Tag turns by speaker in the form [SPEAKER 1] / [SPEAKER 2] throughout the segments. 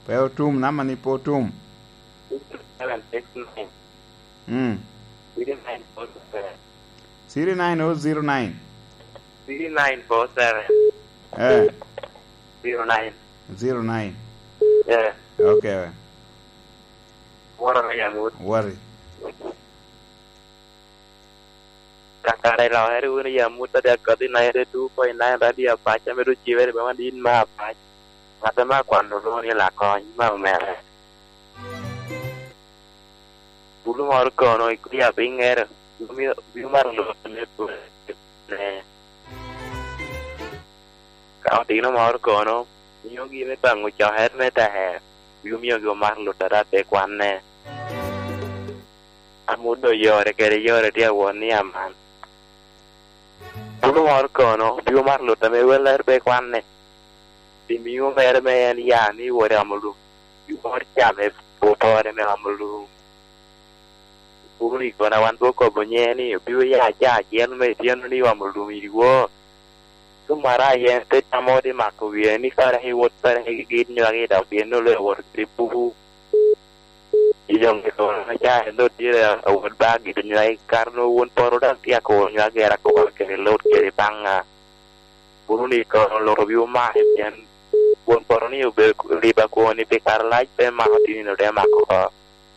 [SPEAKER 1] Peo tum namani po tum.
[SPEAKER 2] 769. 3947.
[SPEAKER 1] 09009.
[SPEAKER 2] 3947. 09.
[SPEAKER 1] 09.
[SPEAKER 2] Yeah.
[SPEAKER 1] Okay.
[SPEAKER 2] What are you?
[SPEAKER 1] Worry.
[SPEAKER 2] Kakare la heru ni ya muta dia kati na heru 2.9 radio pacha meru chiver be man din ma pa mata ma quando lo ni la con ma mere bulu mar ko no ikria binger mi mar lo ne ne ka ti no mar ko no yo gi me pango cha her me ta he mi go mar lo ta te kwan ne amudo yore kere yore dia woni aman Uno marcono, più marlo tame weller be quanne. Di mio mere me en yani wore amulu. Più morchiame potore me amulu. Uni kona wan boko bonyeni, più ya yen me tieno ni amulu mi wo. Sumara yen te tamodi mako vieni kara hi wotter hi git nyagi da pieno le wor tripu. Iyong ko na ja ndo dire awon bagi nyai karno won porodan tia ko nyagi era ko ke lot ke banga buruni ko lo review ma yan won poroni be riba ko ni pe kar lai pe ma ti no de ma ko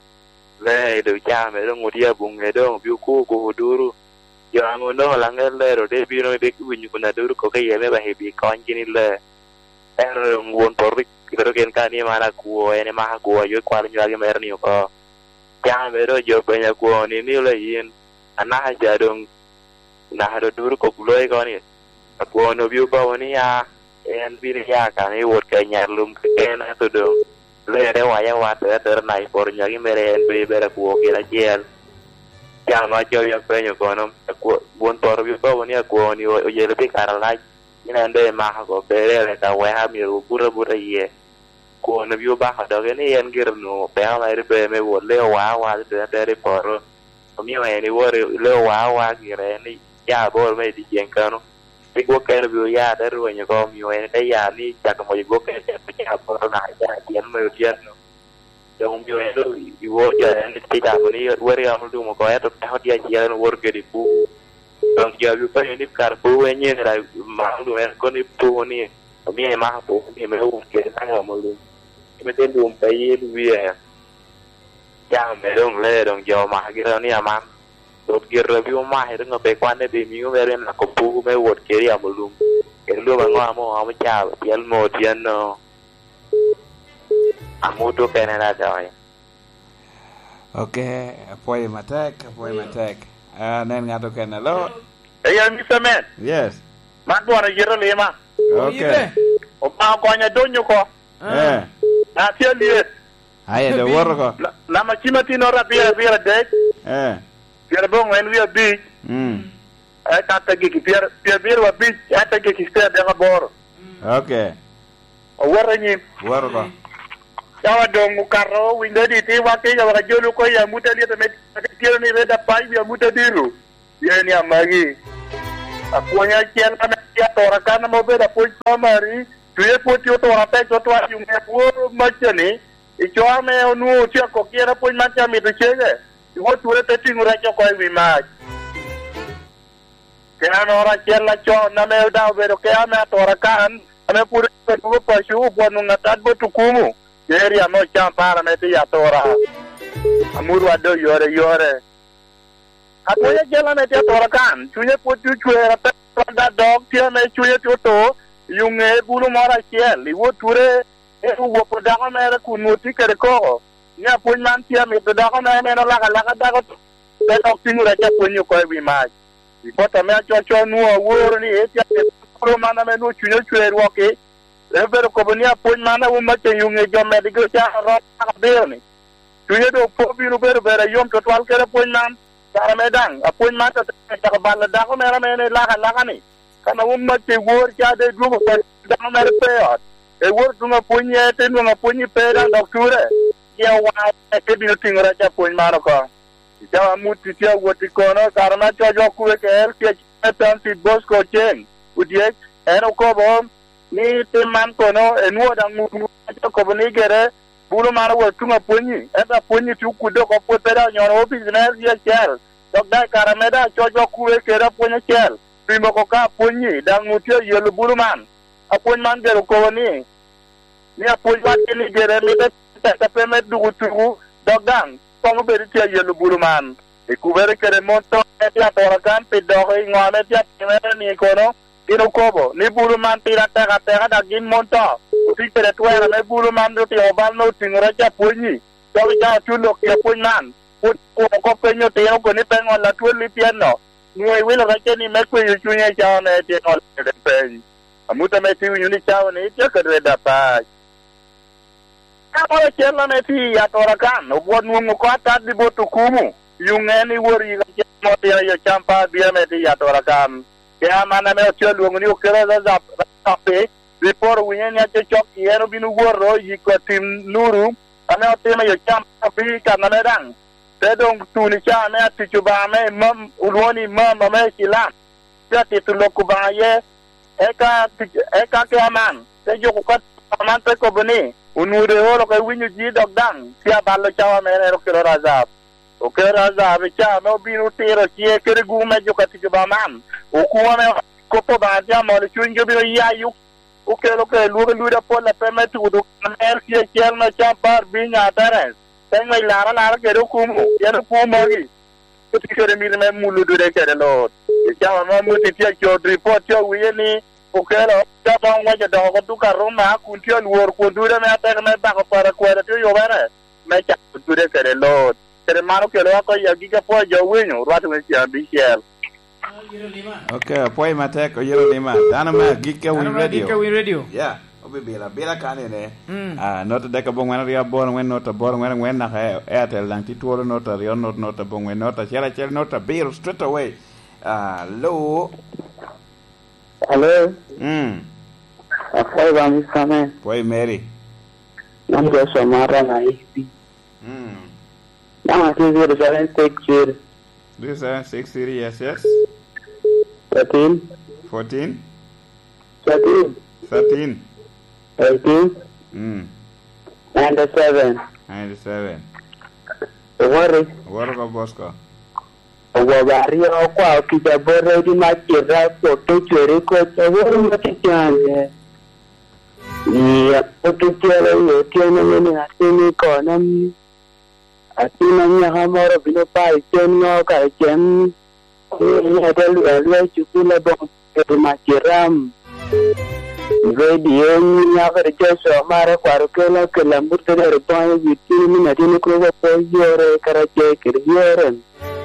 [SPEAKER 2] le do ja me do ngodia bung e do bi ku ko duru yo ngono la ngel ro de bi no be ku nyu ko na duru ko ke ye me ba he bi kon kini le won porri pero que en cani mara kuo ene maha kuo yo kwal nyagi mer ni ko ya mero yo penya kuo ni le yin ana jadong na do dur ko loy ko ni kuo no biu ko ni ya en bi ya ka ni wot ka nyar lum ke na to do le de wa ya wa te nai por nyagi mere en be bere kuo ke la jel ya ma yo yo penya ko no kuo bon por biu ko ni kuo ni o ye le bi kar la ina ande maha ko bere le ka wa ha mi bura ye ko na biu ba ha do ni en gir no pe ha mai be me wo le wa de por o mi mai ni wo le wa gire ni ya bo me di jen kano pe ko ke biu ya de ru ni ko mi we de ya ni ta ko mo go ke pe ha por na ya yen me yen no de un biu e do i wo ya ni ti ta ko ni wo re am du mo ko ya to ha dia yen wo ke di pu donc ya biu pa ni kar pu we ni ra ma du en ko ni pu ni o mi ma pu ni me u ke na mo lu me ten dum pe ye vi ya me dong le dong yo ma gi ni ama dot gi review ma he dong pe kwan de mi u veren na ko pu me wot ke ya mo lu ke lu ma ngo mo ma cha yel mo tien no amu to ke na da ai
[SPEAKER 1] Okay, apoy matek. Nen ngato ke na lo.
[SPEAKER 3] Hey, Mr. Man.
[SPEAKER 1] Yes.
[SPEAKER 3] Man do na yero le ma.
[SPEAKER 1] Okay.
[SPEAKER 3] O pa ko nya donyo ko. Na tieli.
[SPEAKER 1] Haye de wor ko.
[SPEAKER 3] La ma chimati no rabia de. Pier bon en wi bi. Ai ta gi pier wa bi ta gi sta de bor.
[SPEAKER 1] Okay.
[SPEAKER 3] O warani.
[SPEAKER 1] Wor ko.
[SPEAKER 3] Yawa dong karo winda di ti wa ke ya wa jolu ko ya mutali te met tiero ni reda pai ya mutadiru. Ye ni amagi. Apunya kian kana ya tora kana mo be da poi mari. Tuye poti to ata to ayu me po machani. Icho ame onu tia ko kiera poi macha mi to chege. Wo ture te tingura cho ko wi ma. Kana ora kian la cho na me da be ro ke ame tora kan. Ame pure ko pa shu po nu ngatat bo tukumu. Yeri amo champara me ti atora. Amuru ado yore. Apoya jela me ti atora kan. Chuye potu chuera pe da dog ti me chuye to yunge bulu mara kiel. Iwo ture e wo poda me ra kunuti kere ko. Ya pun man ti me poda me no la da ko. Pe dog tingu ra cha punyu ko wi ma. Ipoto me cho nu wo ni e ti pro mana me no chuye wo ke. Pero como ni apoyo mana un macho y un yo médico ya ropa ni tuye do pobi no pero yom to twal kere apoyo man para me dan apoyo man to ta bala da ko mera me la ni kana un macho wor ya de du ko da me pe e wor du nga ponye te no nga ponye pe da docture ya wa te bi tingra ja apoyo man ko ya muti ya woti ko no karna cho jo ku ke el ke tan ti bosco chen udie eno ko bom ni te man ko no enwo da ngu to ko ni gere bulu mara wo tunga punyi eta punyi tu kudo ko potera nyon office na ya chel dok dai karameda chojo kuwe kera punya chel primo ko ka punyi dang mutio yelu bulu man apun man gero ko ni apun wat ni gere ni ta pemet du tu dok dang ko be ti yelu bulu man e kubere kere monto ya torakan pido ngone ya ni kono ino kobo ni bulu man tira ta dagin monto ti tere tuera ne bulu man do ti obal no tingora ja punyi to ja chulo ke punnan ko penyo te ko ni pengo la tu li piano ni wilo ga ni me ku yu nya ja ne ti no de pe amuta me ti yu ni cha ne ti ka de da pa ka chela ne ti ya torakan no bo nu ko ta di bo tu kumu yu ngeni wori ga mo ti ya champa bia me ti ya torakan ya mana me chelo ngni o kera da pe report winya ya chok yero binu gorro yiko tim nuru ana tema yo cham api kana medang tedong tuni cha me atichu ba me mam ulwoni mam me silam ya titulo ku ba ye eka ke aman te yo ko aman te ko bani unure ho ko winyu ji dog dang sia ballo chawa me ro kero razab o kero razab cha no binu tero chi kere gu me yo ka tichu ba man o ku me ko to ba ja mo le chunjo bi ya yu okay lu da por la peme tu du mer ki chel na cha par binya tare teng mai lara ke ru kum ya ru kum gi tu ti kere mi me mulu du de kere lo cha ma mu ti ti cho report cho wi ni okay lo cha ba wa ja do ko tu ka ro ma ku ti lu ko du de me ta me ba ko para ko de yo bare me cha du de kere lo kere ma ro ke lo ko ya gi ka po jo wi nu ro ta me cha bi shel.
[SPEAKER 1] Okay, poi matek o yero lima. Dana ma Gika Win Radio.
[SPEAKER 4] Gika Win Radio.
[SPEAKER 1] Yeah, obi bela kane ne. Nota deka bong wen ria bor wen nota bor wen na Airtel lang ti tuoro nota rio nota bong wen nota chela nota bill straight away. Hello.
[SPEAKER 5] Poi vamos kame.
[SPEAKER 1] Poi Mary.
[SPEAKER 5] Namgo somara na ipi. Nama 0760.
[SPEAKER 1] 0760 yes.
[SPEAKER 5] 13
[SPEAKER 1] 14
[SPEAKER 5] 13
[SPEAKER 1] 13
[SPEAKER 5] 18 97
[SPEAKER 1] Wari ko Bosco
[SPEAKER 5] Wabaria kwa kijabore di makira foto chere ko taworo matichane ya foto chere yo tiene ni asini konam asina nya hamoro bino pa itenno ka chen ni adelu chukula bon ke makiram radio ni ya verje so mara kwaro kela kela murte de pan vitini na dini ko po yore karaje kiryoren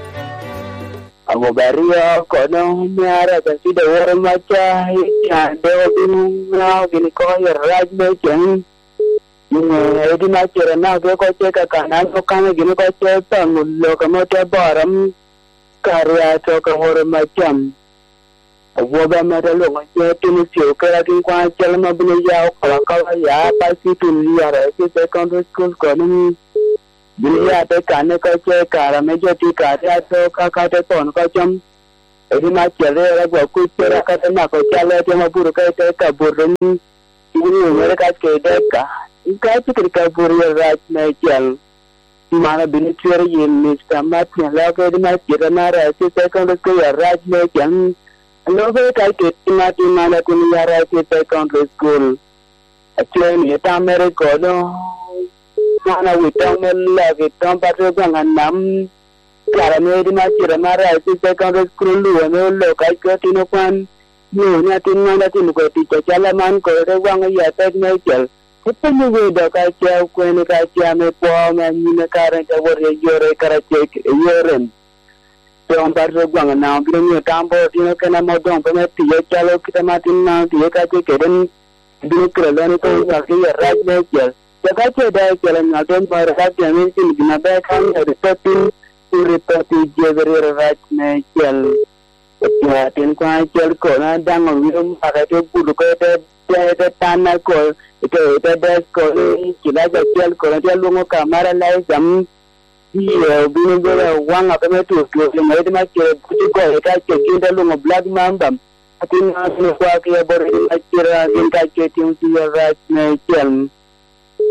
[SPEAKER 5] Amobaria kono miara da sida wore macha ya dewa binu na gini ko raj me chen edi na kira na ko cheka kana ko kana gini ko cheka mullo kamo te baram karya to ko wore macham woba mera lo ngache tinu sio kera kin kwa chelma binu ya kala ya pasi tun ya re secondary school kono Biya te kane ko che kara me joti kara to ka te ton ko cham edi ma chere ra go ku chere ka te na ko chale te ma buru ka te ka buru ni mere ka ke de ka ka buru ra me chal mana bin chere yin ni sama te la ko edi ma chere na ra te secondary school ya ra me cham lo be ka ke na ti mana ku ni ya ra te secondary school actually ni ta mere ko no mana witong la witong patro jangan nam karame di macira mara si secondary school lu no lo kai ko tino pan ni na tin na tin ko ti chala man ko re wang ya tek me chel ipenu we do kai cha ko ni kai cha me po me ni na karan ta wor yore karache yoren to patro jangan na bi ni tambo tino kana mo dong pe ti chalo kita matin na ti ka che keden bi krelani ko ya ki raj me chel Jagache da kelan adon par hat jamin tin gina ba kan reporting jevere rat ne chel ya tin kwa chel ko na dang ngum para te budu ko te tanna ko te des ko kila ja chel ko te lungo kamera lai jam ye binu bera wanga pe tu to me ma ke budu ko ta ke kinda lungo blood mambam atin na kwa ke bor ma kira tin ka ke tin ti rat ne chel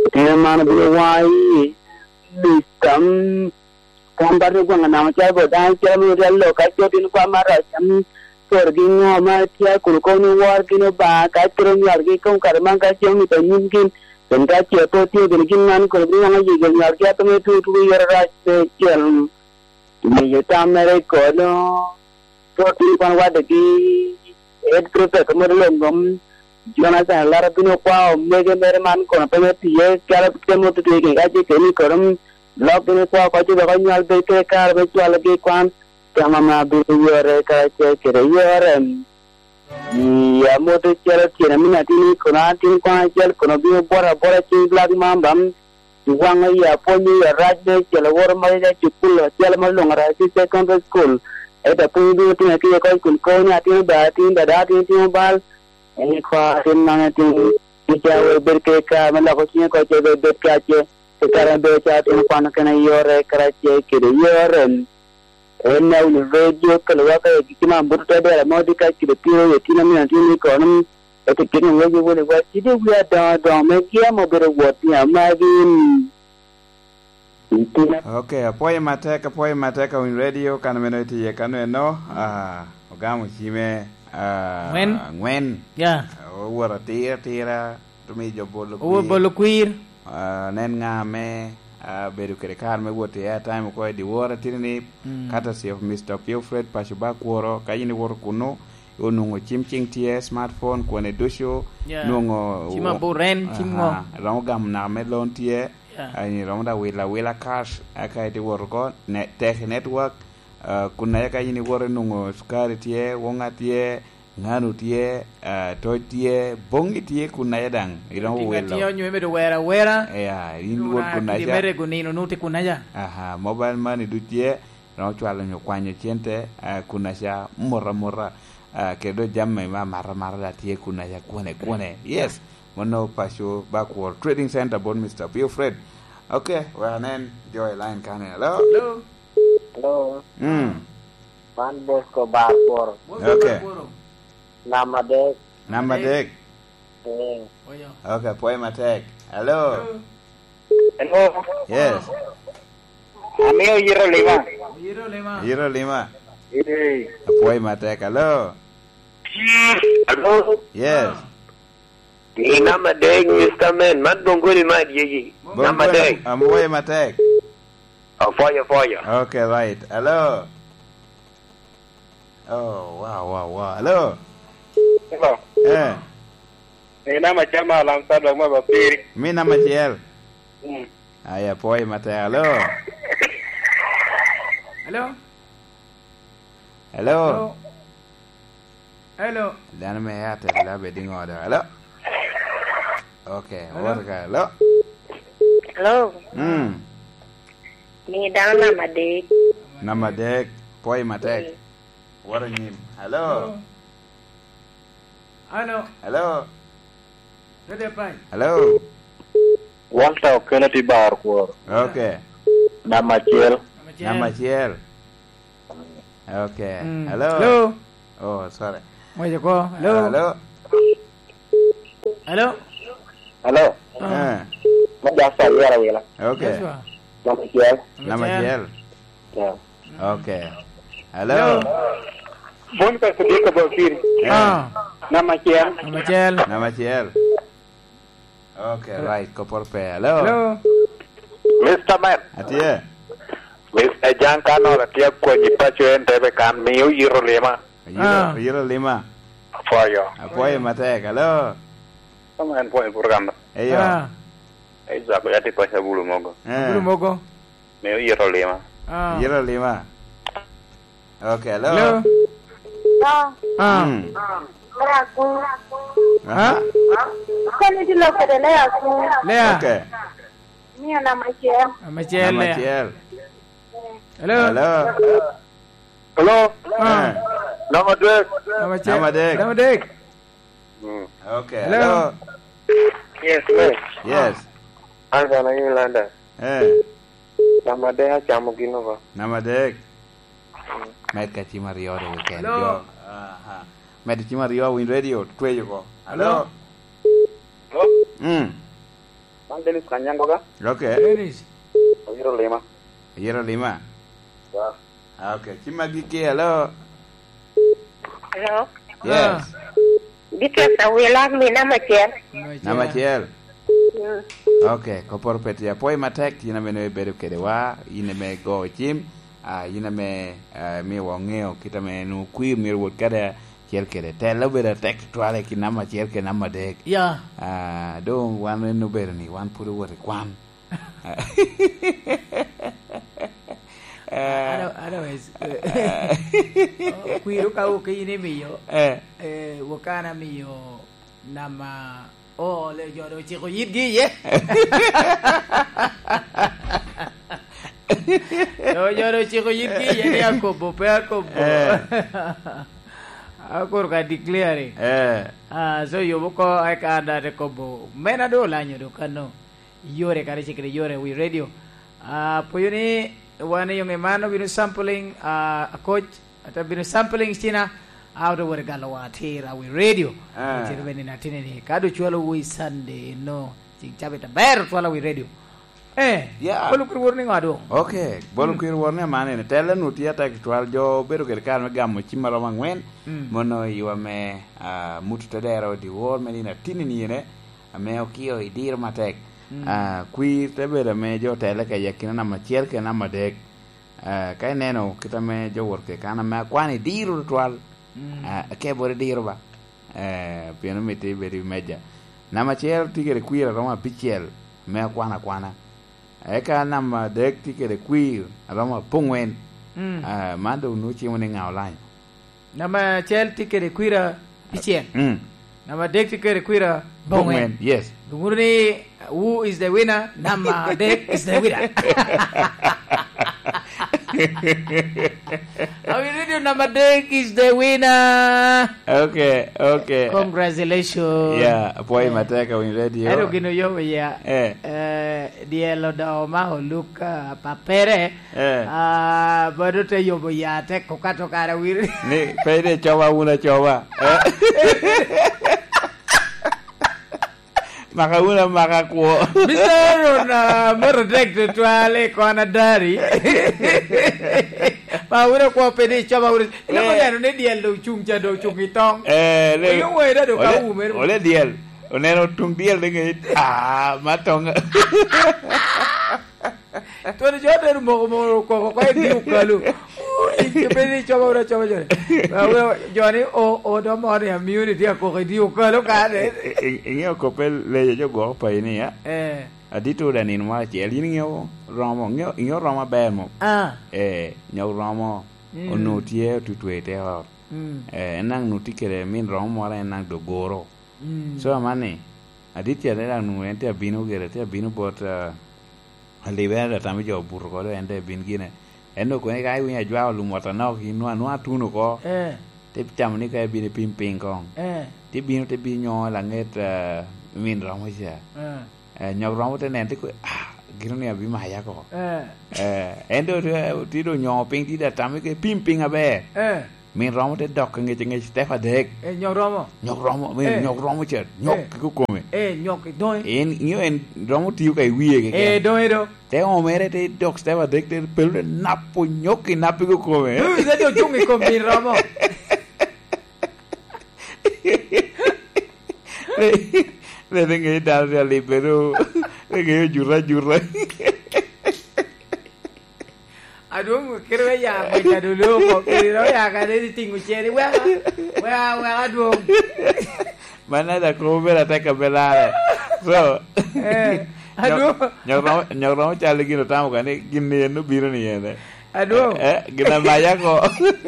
[SPEAKER 5] Tiene mano de guay. Listam. Kambar ko nga na cha bo dan cha mo real lo ka cho tin kwa mara cham sorgin ma cha ko ni war kin ba ka tro ni ar gi ko karma ka cha mi tan kin tan ka cha to ti din kin nan ko ni nga ji ga yar ka to me tu yar ra se chel me ye ta mere ko no to tin kwa wa de ki ed prepare ko mo lo ngom jona sa la ra pino kwa me ge mere man ko na pe ti ye ka ke mo tu ke ga ji ke ni koram log ini kwa tu bakal nyal beke kar becu lagi kwan sama ma biru ka kere yorem ya moto cera cera mina tini kona tin kwa cel kono bi bora cing lagi mambam wang ya poni ya rajne cel wor ma ya cikul cel ma long ra ci secondary school eta pun du tin ki ko kun ko ni atin da tin bal ini kwa tin na tin ci berke ka ma la ko ci ko ce be ka ce sekarang beca tin kwana kana yore karache kire yoren ena ul radio kalwa ka kima burta da mo dika kire piro yetina mi antini konum ete kinu weje wole wa tide wi da me kia mo bere woti amagin
[SPEAKER 1] okay apoye mateka win radio kana menoti ye kanu no ogamu chime ngwen
[SPEAKER 4] ya
[SPEAKER 1] wora tira tumi jobolo
[SPEAKER 4] kuir
[SPEAKER 1] nen ngame bedu kere kar me wote ya time ko di wora tirni kata si of Mr. Piofred Pashuba kworo kayini wor kuno onungo chimching tie smartphone ko ne dosho nungo
[SPEAKER 4] chima boren chimgo
[SPEAKER 1] rongam na melon tie ani ronda wila cash aka di wor ko ne tech network kuna ya kayini wor nungo sukari tie wonga tie nganu tie to tie bongi tie kuna yadang irong welo
[SPEAKER 4] tie nyu me do wera
[SPEAKER 1] ya in wor kuna
[SPEAKER 4] ya mere gunino nuti kuna ya
[SPEAKER 1] mobile money du tie no chwalo nyo kwanyo chiente kuna sha mora ke do jamme ma mara tie kuna ya kone yes mono pasho backward trading center bon Mr. Piofred okay well then joy line kan hello
[SPEAKER 6] Pan Bosco Backward
[SPEAKER 1] okay
[SPEAKER 6] Nama dek.
[SPEAKER 1] Okay, poema tek. Hello. Yes.
[SPEAKER 6] Amigo Yiro Lima.
[SPEAKER 1] Poema tek. Hello. Yes.
[SPEAKER 2] Ni nama dek Mr. Man. Mat bongoli mat yegi. Nama dek.
[SPEAKER 1] Poema tek.
[SPEAKER 2] Foya.
[SPEAKER 1] Okay, right. Hello. Oh, wow. Hello.
[SPEAKER 3] Hello. Ni nama chama lamsad wa mabapiri.
[SPEAKER 1] Mi nama Chiel. Aya poi mate hello. Dan me ya te la be dingo da. Hello. Okay, warga. Hello.
[SPEAKER 7] Ni dana madek.
[SPEAKER 1] Nama dek poi mate. Warangim. Hello. Hello.
[SPEAKER 3] Walter Kennedy Barkwar.
[SPEAKER 1] Okay.
[SPEAKER 3] Nama Chiel.
[SPEAKER 1] Okay. Hello. Oh, sorry.
[SPEAKER 4] Moja ko. Hello.
[SPEAKER 3] Majasa ya wala.
[SPEAKER 1] Okay. Nama Chiel.
[SPEAKER 3] Yeah.
[SPEAKER 1] Okay. Hello.
[SPEAKER 3] Bon ka sedika bapiri. Nama Chiel.
[SPEAKER 1] Okay, right. Koporpe. Hello.
[SPEAKER 2] Mr. Man.
[SPEAKER 1] Atie.
[SPEAKER 2] Mr. Jankano la tiap ko jipacho entebe kan miu Yiro Lima. Foyo.
[SPEAKER 1] Apoye matek. Hello.
[SPEAKER 2] Sama en poe programa.
[SPEAKER 1] Eyo.
[SPEAKER 2] Exacto, ya te pasa bulu mogo. Miu Yiro Lima. Okay, hello.
[SPEAKER 7] Kani di lo kede le aku.
[SPEAKER 1] Okay.
[SPEAKER 7] Ni nama Chiel.
[SPEAKER 4] Hello.
[SPEAKER 2] Nama dek.
[SPEAKER 1] Okay. Hello.
[SPEAKER 2] Yes, man.
[SPEAKER 1] Yes.
[SPEAKER 2] Anga na Yolanda. Nama dek jamu gino ba.
[SPEAKER 1] Nama dek. Met ka chima rio de weekend. Hello. Met chima rio win radio tweyo ko. Hello.
[SPEAKER 6] Bang Dennis Kanyango ka?
[SPEAKER 1] Okay.
[SPEAKER 4] Dennis.
[SPEAKER 6] Yiro Lima.
[SPEAKER 1] Yiro Lima.
[SPEAKER 6] Ya.
[SPEAKER 1] Okay. Chimagiki, hello.
[SPEAKER 7] Hello.
[SPEAKER 1] Yes.
[SPEAKER 7] Dikata wilang mi nama Chiel.
[SPEAKER 1] Nama Chiel. Okay, kopor pet ya poi matek yina me beru kedewa, yina me go chim, yina me mi wongeo kita me nu kui mir wot kada Chiel kede. Tell bera tek twale ki nama Chiel ke nama dek.
[SPEAKER 4] Yeah.
[SPEAKER 1] Don't one no better ni one put word one.
[SPEAKER 4] Otherwise, kuiru kau ke ini miyo. Wakana miyo nama. Oh, le jodoh ciko yidgi ye. Jodoh ciko yidgi ye ni aku bope aku bo. Aku kan declare. So yo boko eka ada de kobo. Mena do lanyo do kano. Yore kare cikre yore we radio. Poyo ni wane yung emano binu sampling a coach atau binu sampling China. Auto wore galawa tira we radio jere beni na tineni kadu chualo we Sunday no cing chabe ta ber chualo we radio
[SPEAKER 1] yeah
[SPEAKER 4] bolu kur warning ado
[SPEAKER 1] okay bolu kur warning mane ne tele no tiata actual jo beru ker kan gammo chimaro mangwen mono iwa me mutu tedero di wor menina tinini ne me okio idir matek qui tebere me jo tele ka yakina na machiel ke na madek kai neno kita me jo worke kana me kwani diru twal ke bore dirba piano mete beri meja nama chiel tigere queer roma pichel me kwana eka nama dek tigere queer roma pungwen mando no chi woni ngawlan
[SPEAKER 4] nama chiel tigere queer pichel nama dek tigere queer pungwen
[SPEAKER 1] yes
[SPEAKER 4] ngurni who is the winner nama dek is the winner Our radio number deck is the winner.
[SPEAKER 1] Okay.
[SPEAKER 4] Congratulations.
[SPEAKER 1] Yeah, boy mateka win radio.
[SPEAKER 4] Ero gino yo ya. Dia lo da ma luka papere. Baru te yo ya te kokato kara wir.
[SPEAKER 1] Ni pede coba una coba. Maka una maka kuo.
[SPEAKER 4] Bisa na meredek tuale kona dari. Paura kuo pede coba urus. Ina ko yano ne diel do chungcha do chungitong.
[SPEAKER 1] Le.
[SPEAKER 4] Yo we da do ka umer.
[SPEAKER 1] Ole diel. Onero tung diel de matong.
[SPEAKER 4] Tuan jodoh mo ko di ukalu. Pede coba ura coba jore. Joni o do mo ya immunity ko di ukalu ka de.
[SPEAKER 1] Ingeo kopel le jo go pa ini ya. Adito dan in ma che li ngeo romo ngeo romo be mo. Nyau romo onu tie tutuete ho. Nang nuti kere min romo ara nang do goro. So mane aditya le nu ente abino gere te abino bot alibera tambi jo burgo le ente bin gine. Eno ko ne kai winya jwa lu mota no ki no atuno ko. Te cham ni kai bin ping kong. Te binyo la nget min romo ja. Nyau romo te nente ko giro ne abi ma ya ko. Endo ti do nyo ping ti da tambi ke ping abe. Min romo te dok nge stefa dek.
[SPEAKER 4] Nyau romo
[SPEAKER 1] min nyau romo che nyok ku come.
[SPEAKER 4] Nyok doi.
[SPEAKER 1] En romo ti kai wie ke.
[SPEAKER 4] Do.
[SPEAKER 1] Te o mere te dok stefa dek te pelu napo nyok napi ku come.
[SPEAKER 4] Ida do chungi con min romo.
[SPEAKER 1] Le nge dar ya libero. Nge jura.
[SPEAKER 4] Aduh, kira ya baca dulu kok kira ya kan di tinggu ceri wah aduh.
[SPEAKER 1] Mana ada cover atau kabelare. So.
[SPEAKER 4] Aduh.
[SPEAKER 1] Nyok cari gino tamu kan gini nu biru nih ya.
[SPEAKER 4] Aduh.
[SPEAKER 1] Kita bayar kok.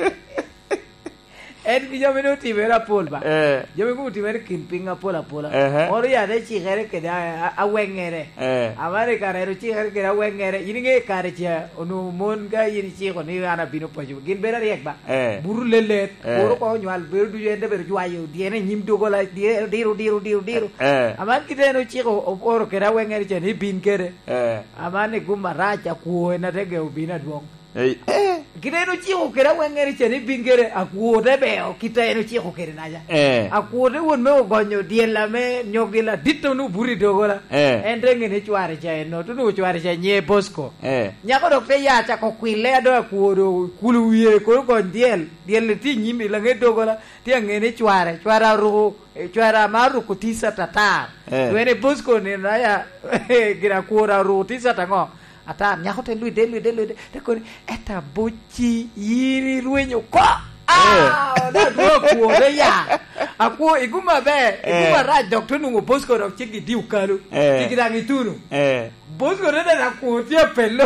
[SPEAKER 4] Que yo me no tivera polva. Yo me tivera kimpinga pola. Ora ya de chigere que a wengere. Amare carero chigere que a wengere. Yinge carecha onu mon ga yiri chigo ni ana bino paju. Gin bera riek ba. Buru lelet. Buru ko nyal beru du yende beru juayo. Diene nyim do gola diru. Aman kita no chigo oro que a wengere chen hi bin kere. Amane gumaracha ko na rege ubina duong. Kita chieko kera wengere chene bingere akuode beo kita eno chieko kere naja. Akuode won me ogonyo diela me nyok diela dito nu buri dogola. Endenge ne chware cha eno tu nu chware cha nye Bosco. Nyako dokte ya cha ko kwile do akuodo kuluye ko gon diel ti nyimi la nge dogola ti ngene chwara ru chwara maru kutisa tatar. Wene Bosco ne na ya gira kuora ru tisa tango. Ata nyako te lui de te ko eta bochi yiri ruenyo ko da do ko ya aku iguma ra doctor nu Bosco do chiki diu kalu chiki dangi tunu Bosco de na ku ti pelo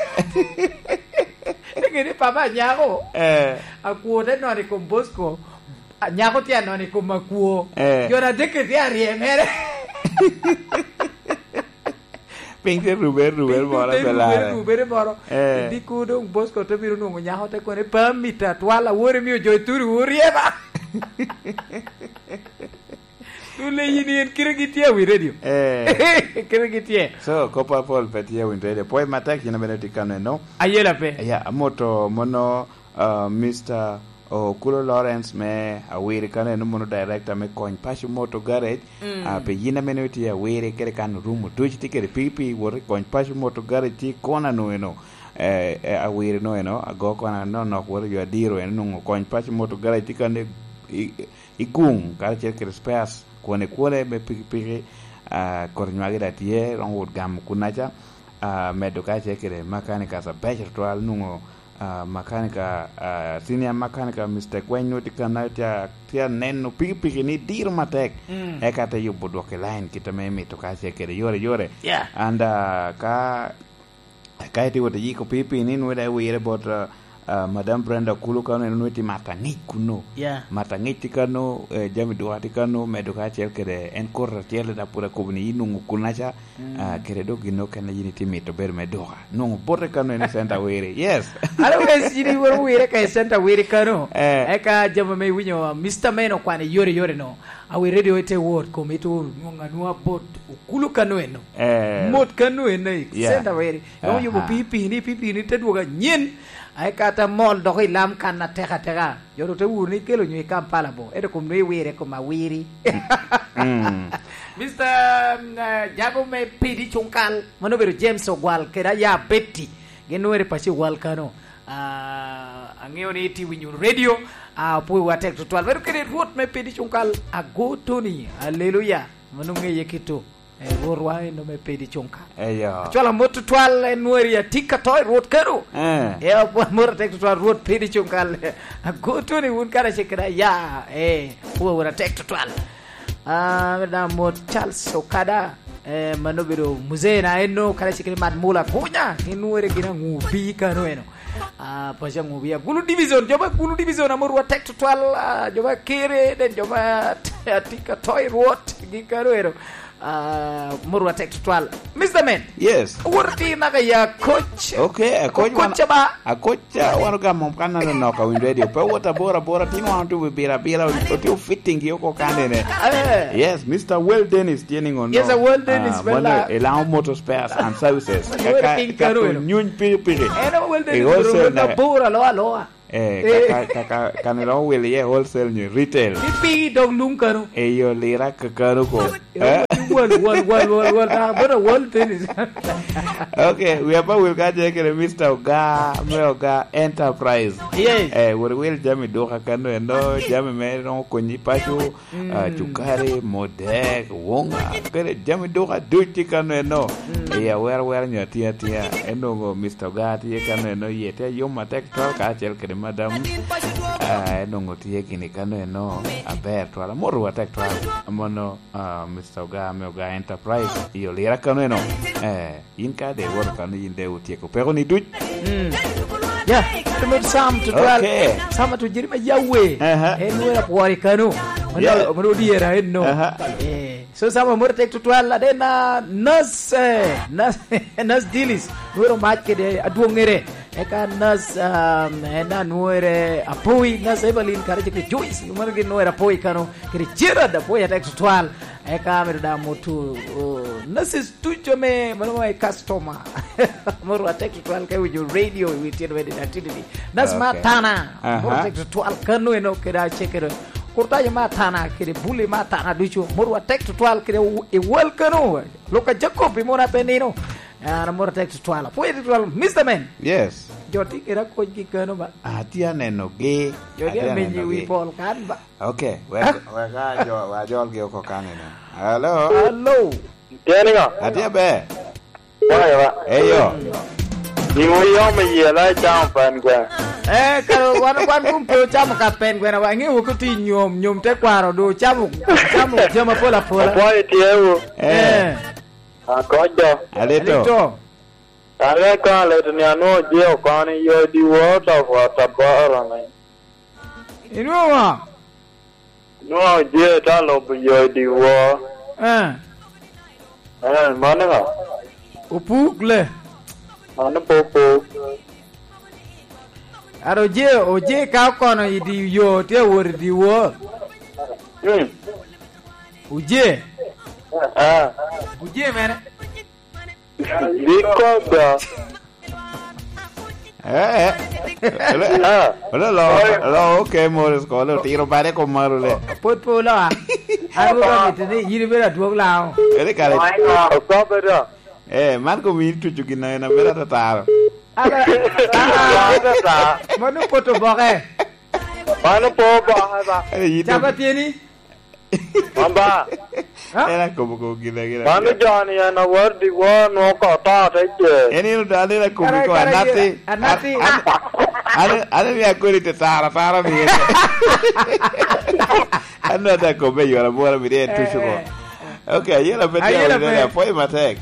[SPEAKER 4] ngene papa nyako aku de no ni con Bosco nyako ti no ni con makuo yo na de que ti ariemere
[SPEAKER 1] Pingse Ruber moro pelare.
[SPEAKER 4] Ruber moro. Di kudo Bosco te biro nungo nyaho te kone pamita twala wore mio joy turu urieba. Tule yini en kiregitia wi radio. Kiregitia.
[SPEAKER 1] So kopa pol petia wi radio. Poi matak yina benetikano no.
[SPEAKER 4] Ayela pe.
[SPEAKER 1] Ya moto mono Mr. Kulo Lawrence me awiri kana no mono director me coin pashu moto garage pe yina menuti awiri kere kan room tuchi tikere pipi wori coin pashu moto garage ti kona no awiri no ago kona no wori yo diro no coin pashu moto garage ti kan igung kare kere space kone me pipi kornyagi datie ron wod gam kunacha medoka kere makanika sa becher to al nungo makanika senior makanika Mr. Kwenyo tikana tia neno piki ni dir matek ekata yubo doke line kita meme to ka kere yore and ka iti wote yiko pipi ni nweda wire bot Madam Brenda Kulukano nuiti matangit kuno matangit tikano jami doa tikano medoka kere enkor tiele da pura kubni inungu kunacha kere do gino kana yini timito ber medoka nungu bote kano ene senta wire yes
[SPEAKER 4] always yini woro wire ka senta wire kano eka jama me winyo Mr. Meno kwane yore no awe radio ite word komito ngonga nuwa bot Kulukano eno mot kano ene senta wire no yubo pipi ni teduga nyen ai kata mol do ko lam kan na teka yodo te wuri kelo nyi Kampala bo ede ko me wire ko mawiri Mr. Jago me pidi chunkal mano bero James Ogwal kera ya Betty genwere pachi wal kano angeo ni ti winyu radio po wa tek to 12 bero kere rot me pidi chunkal ago toni hallelujah mano ngeye kito worwa no me pedi chonka chola moto twal nweri ya tika toy road kero po mora tek twal road pedi chonka go to ni un kara shekra ya po wora tek twal da mo Charles Okada manobiro muzena eno kara shekra mad mula kunya ni nweri gina ngubi kano eno pasha ngubi ya gulu division amorwa tek twal joba kere den joba tika toy road gikaro eno Murwa tek twal Mr. Man
[SPEAKER 1] yes
[SPEAKER 4] wurti naga ya coach
[SPEAKER 1] okay coach
[SPEAKER 4] ba
[SPEAKER 1] coach wanu ga mom kana no ka win radio pa wota bora tin want to bira o fitting yoko kande ne yes Mr. Well Dennis tuning on
[SPEAKER 4] yes Well Dennis
[SPEAKER 1] bella Elan Motor Spares and Services kaka nyun piri
[SPEAKER 4] Well Dennis na bora lo
[SPEAKER 1] kaka kanelo will ye wholesale ni retail
[SPEAKER 4] pipi dog lunkaro
[SPEAKER 1] yo lira kakaro ko
[SPEAKER 4] Well, but a world tennis.
[SPEAKER 1] Okay, we have will get Mr. Oga Enterprise.
[SPEAKER 4] Yes.
[SPEAKER 1] We will jam doha kano endo jam me no konyi pacho chukare modek wonga kere jam doha duchi kano endo ya where nyatia endo Mr. Oga tie kano endo yete yoma tek to ka chel kere madam endo ngotie kini kano endo aber to ala moru tek to amono Mr. Oga Enterprise iyo lira kano eno inka de wor kano inde utieko pero ni duch
[SPEAKER 4] ya tumer sam to twal sama to jirima yawe enwera kwari kano mano diera enno so sama mortek to twal adena nas dilis wero matke de aduongere eka nas na nuere apoi nas Evelyn kare ke Joyce umar ke nuere apoi kano kire chira da apoi textual eka mer da motu nas studio me mano mai customer moru textual ke with radio with your activity nas matana moru textual kano eno kira chekero kurta ma tana kire buli ma tana ducho moru textual kire e welcome loka jacob mona penino ana moru textual foi textual Mr. Man
[SPEAKER 1] yes
[SPEAKER 4] joti kira ko gi kano ba
[SPEAKER 1] atia neno ge
[SPEAKER 4] jodi menyi wi pol kan ba
[SPEAKER 1] okay wa jol ge ko kanene hello
[SPEAKER 3] Teninga
[SPEAKER 1] atia be
[SPEAKER 3] wa
[SPEAKER 1] eyo
[SPEAKER 3] ni wo yo me yela cham pan kwa
[SPEAKER 4] karo wan kum ko cham ka pen gwen wa ngi ko ti nyom te kwaro do cham jama pola
[SPEAKER 3] boy tiewo akojo
[SPEAKER 1] alito
[SPEAKER 3] ale ka le ni ano je o kan yo di water for tabara me
[SPEAKER 4] inuwa
[SPEAKER 3] no je ta lo bu yo di wo mananga
[SPEAKER 4] upugle
[SPEAKER 3] ano popo
[SPEAKER 4] aro oje ka kono idi yo te wor di wo uje uje mene
[SPEAKER 3] diko da
[SPEAKER 1] lo okay mores ko lo tiro pare ko marule
[SPEAKER 4] pot la aro ka mitne yiri bera duog lao
[SPEAKER 1] ele kale
[SPEAKER 3] ko bera
[SPEAKER 1] man ko mi tu jugina na bera tataro
[SPEAKER 4] manu poto boke
[SPEAKER 3] manu popo ba
[SPEAKER 4] chaba tieni
[SPEAKER 3] amba
[SPEAKER 1] era como gila
[SPEAKER 3] manu jani na wardi wo no ko ta je
[SPEAKER 1] eni no dale la como ko anati ale mi akuri te tara mi anna da ko be yo la buona mi de tu shugo okay yela pete foi matek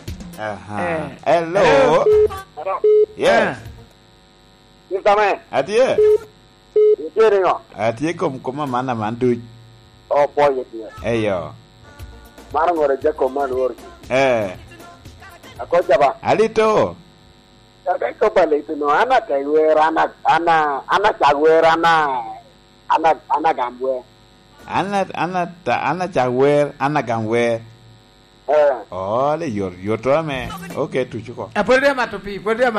[SPEAKER 1] hello yes
[SPEAKER 3] Ditame
[SPEAKER 1] atie
[SPEAKER 3] Tiringo
[SPEAKER 1] atie como mana mandu
[SPEAKER 3] oh boy tie
[SPEAKER 1] eyo
[SPEAKER 3] mara ngore jako man wor ako jaba
[SPEAKER 1] alito
[SPEAKER 3] Tapi ko bale itu no ana kaiwer ana chagwer ana gambwe
[SPEAKER 1] ana chagwer ana gambwe oh le yo to me okay tu chuko
[SPEAKER 4] podría matopi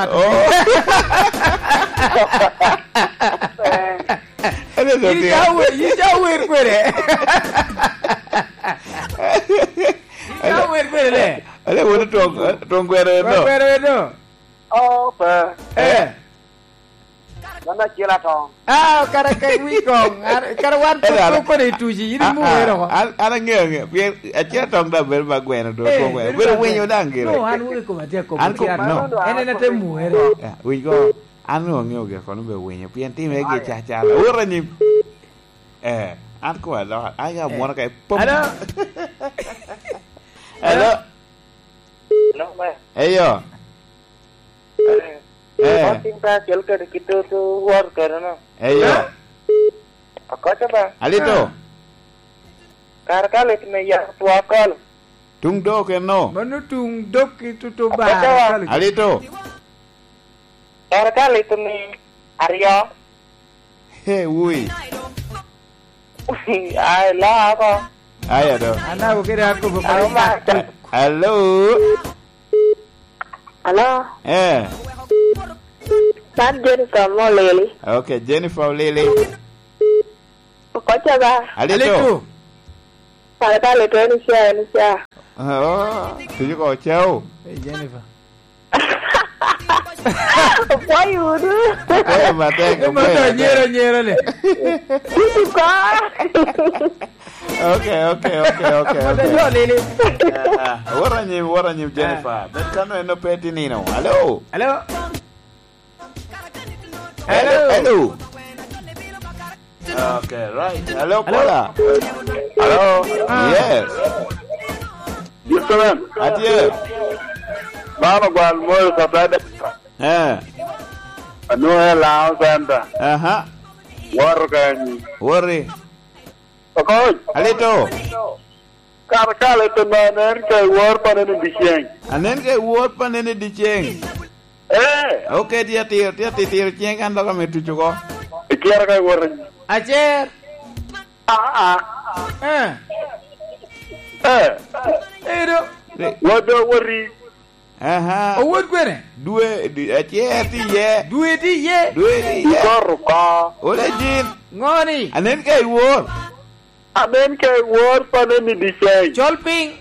[SPEAKER 4] y ya kwere
[SPEAKER 1] ale wono to ngwere no
[SPEAKER 3] oh pa Nana kila tong.
[SPEAKER 4] Kara kai wikong. Kara wan ko de tuji ini mu ero.
[SPEAKER 1] Ana ngenge. Bien akira tong da ber ba gwena do ko gwena. Ber wenyo dangire.
[SPEAKER 4] No anu ko matia ko. No. Ene na te mu ero.
[SPEAKER 1] We go. Anu ngeo ko no be wenyo. Bien ti me ge cha. Ora ni. An ko ala. Aga mo na kai pom. Hello.
[SPEAKER 3] No ma.
[SPEAKER 1] Eyo.
[SPEAKER 3] Kita kelka kita tu work karena.
[SPEAKER 1] Eyo.
[SPEAKER 3] Apa coba?
[SPEAKER 1] Alito.
[SPEAKER 3] Karkal itu ya tua kal.
[SPEAKER 1] Tung do ke no.
[SPEAKER 4] Manu tung dok itu to ba.
[SPEAKER 1] Alito.
[SPEAKER 3] Karkal itu ni Aryo.
[SPEAKER 1] He ui.
[SPEAKER 3] Ai lah apa?
[SPEAKER 1] Ayo do.
[SPEAKER 4] Ana ko kira aku bukan.
[SPEAKER 1] Hello.
[SPEAKER 7] Halo. San Jennifer Lily.
[SPEAKER 1] Okay, Jennifer Lily.
[SPEAKER 7] Pokoknya bah.
[SPEAKER 1] Alito.
[SPEAKER 7] Kali itu Indonesia.
[SPEAKER 1] Oh, tujuh kau jauh.
[SPEAKER 4] Jennifer.
[SPEAKER 7] Apa itu?
[SPEAKER 1] Mate.
[SPEAKER 4] Mate nyero le.
[SPEAKER 7] Itu kah?
[SPEAKER 1] Okay.
[SPEAKER 4] Mate yo Lily.
[SPEAKER 1] Waranyim Jennifer. Bet kanu eno peti nino. Hello. Okay, right. Hello, Paula. Hello. Yes.
[SPEAKER 3] Yusulan.
[SPEAKER 1] Adieu.
[SPEAKER 3] Mama gwal moyo sabada. Anu lao santa.
[SPEAKER 1] Aha.
[SPEAKER 3] Worry.
[SPEAKER 1] Okay. Alito.
[SPEAKER 3] Karkal itu nanen ke war panen diceng.
[SPEAKER 1] Anen ke war panen diceng. Okay, dia tir ceng kan lo kami tuju ko.
[SPEAKER 3] Kira kai war.
[SPEAKER 4] Acer. Do.
[SPEAKER 3] Wado wari.
[SPEAKER 1] Aha.
[SPEAKER 4] Awod kwene.
[SPEAKER 1] Due acer ti ye.
[SPEAKER 4] Due ti ye.
[SPEAKER 3] Koruka.
[SPEAKER 1] Ole jin.
[SPEAKER 4] Ngoni.
[SPEAKER 1] Anen kai wor.
[SPEAKER 3] Amen kai war panen ni disay.
[SPEAKER 4] Cholping.